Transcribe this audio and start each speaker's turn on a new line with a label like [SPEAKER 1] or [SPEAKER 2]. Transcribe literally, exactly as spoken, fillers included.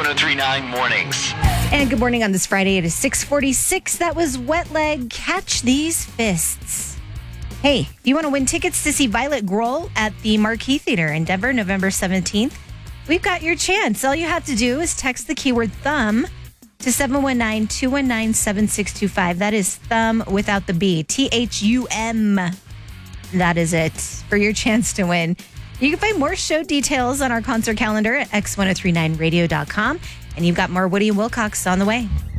[SPEAKER 1] oh three nine Mornings.
[SPEAKER 2] And good morning on this Friday. It is six forty-six. That was Wet Leg, Catch These Fists. Hey, if you want to win tickets to see Violet Grohl at the Marquee Theater in Denver, November seventeenth, we've got your chance. All you have to do is text the keyword thumb to seven one nine, two one nine, seven six two five. That is thumb without the B. T H U M. That is it for your chance to win. You can find more show details on our concert calendar at x ten thirty-nine radio dot com. And you've got more Woody and Wilcox on the way.